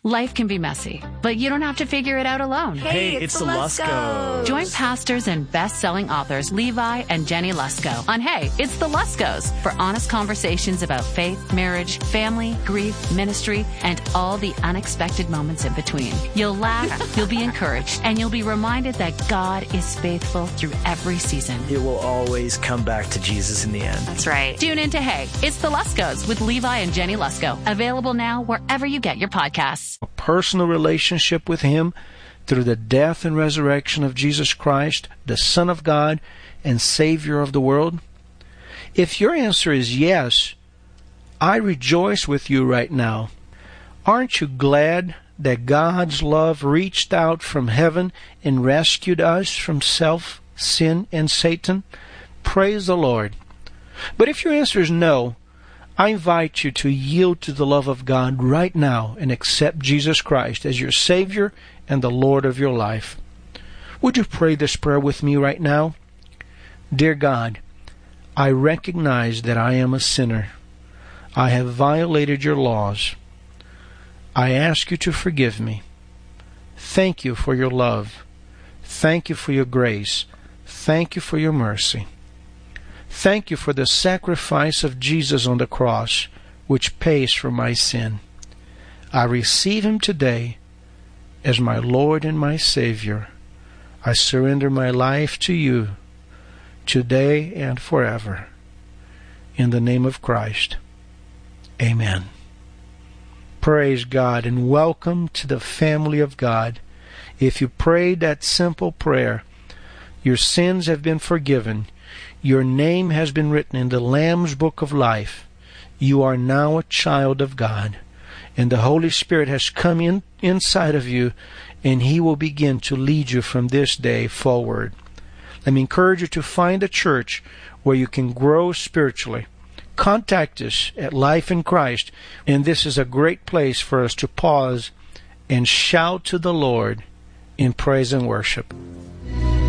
Life can be messy, but you don't have to figure it out alone. Hey, it's the Luskos. Join pastors and best-selling authors Levi and Jenny Lusko on Hey, It's the Luskos for honest conversations about faith, marriage, family, grief, ministry, and all the unexpected moments in between. You'll laugh, you'll be encouraged, and you'll be reminded that God is faithful through every season. It will always come back to Jesus in the end. That's right. Tune in to Hey, It's the Luskos with Levi and Jenny Lusko. Available now wherever you get your podcasts. A personal relationship with Him through the death and resurrection of Jesus Christ, the Son of God and Savior of the world? If your answer is yes, I rejoice with you right now. Aren't you glad that God's love reached out from heaven and rescued us from self, sin, and Satan? Praise the Lord. But if your answer is no, I invite you to yield to the love of God right now and accept Jesus Christ as your Savior and the Lord of your life. Would you pray this prayer with me right now? Dear God, I recognize that I am a sinner. I have violated your laws. I ask you to forgive me. Thank you for your love. Thank you for your grace. Thank you for your mercy. Thank you for the sacrifice of Jesus on the cross, which pays for my sin. I receive Him today as my Lord and my Savior. I surrender my life to you today and forever. In the name of Christ. Amen. Praise God and welcome to the family of God. If you prayed that simple prayer, your sins have been forgiven. Your name has been written in the Lamb's Book of Life. You are now a child of God. And the Holy Spirit has come inside of you, and He will begin to lead you from this day forward. Let me encourage you to find a church where you can grow spiritually. Contact us at Life in Christ, and this is a great place for us to pause and shout to the Lord in praise and worship.